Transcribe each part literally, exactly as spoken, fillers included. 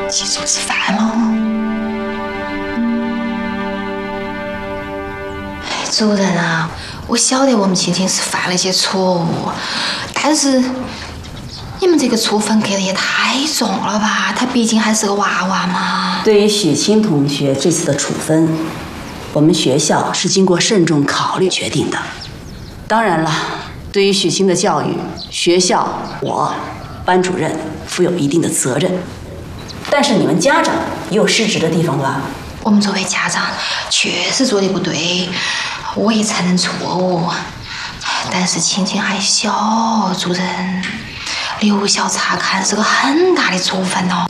记住吃饭喽。主任啊，我晓得我们青青是犯了些错误，但是你们这个处分给的也太重了吧？他毕竟还是个娃娃嘛。 对于许清同学这次的处分，我们学校是经过慎重考虑决定的。当然了，对于许清的教育，学校我班主任负有一定的责任。但是你们家长也有失职的地方吧？ 我们作为家长确实做的不对，我也承认错误。但是青青还小，主任，留校察看是个很大的处分哦。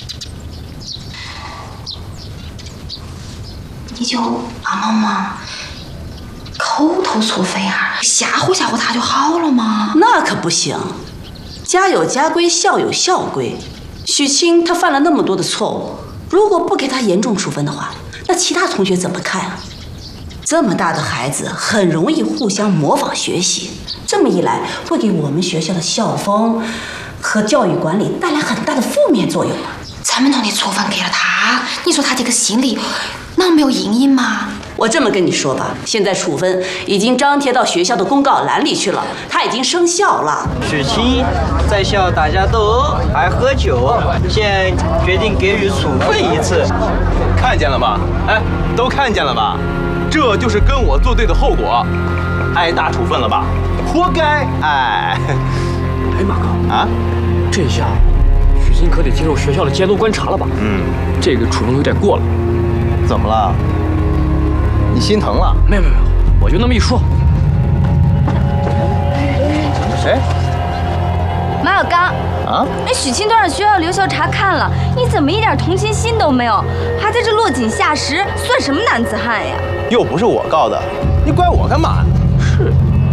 你就帮忙嘛，口头处分呀，吓唬吓唬他就好了嘛。 那可不行，家有家规，校有校规。许清他犯了那么多的错误，如果不给他严重处分的话，那其他同学怎么看啊？这么大的孩子很容易互相模仿学习，这么一来会给我们学校的校风和教育管理带来很大的负面作用啊！ 这么重的处分给了他，你说他这个心里能没有阴影吗？ 我这么跟你说吧，现在处分已经张贴到学校的公告栏里去了，它已经生效了。 许清在校打架斗殴，还喝酒，现决定给予处分一次。 看见了吧？哎，都看见了吧？这就是跟我作对的后果，挨大处分了吧？活该！哎， 哎，马哥啊， 这下许清可得接受学校的监督观察了吧？ 嗯， 这个处分有点过了。 怎么了？你心疼了？ 没有没有没有，我就那么一说。 谁？ 马小刚啊？ 那许清都让学校留校察看了，你怎么一点同情心都没有？还在这落井下石，算什么男子汉呀？ 又不是我告的，你怪我干嘛？